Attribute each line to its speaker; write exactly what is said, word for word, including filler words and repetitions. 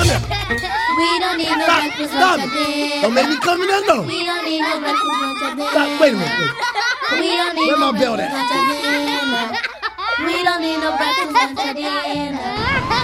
Speaker 1: there.
Speaker 2: We don't need no
Speaker 1: Stop,
Speaker 2: breakfast,
Speaker 1: stop.
Speaker 2: lunch, or dinner.
Speaker 1: Don't make me come in there, no.
Speaker 2: We don't need no breakfast, lunch, or dinner.
Speaker 1: Stop, wait a minute, wait.
Speaker 2: We don't need
Speaker 1: Where
Speaker 2: no
Speaker 1: my belt
Speaker 2: breakfast,
Speaker 1: at?
Speaker 2: lunch, or dinner. We don't need no breakfast, lunch, or dinner.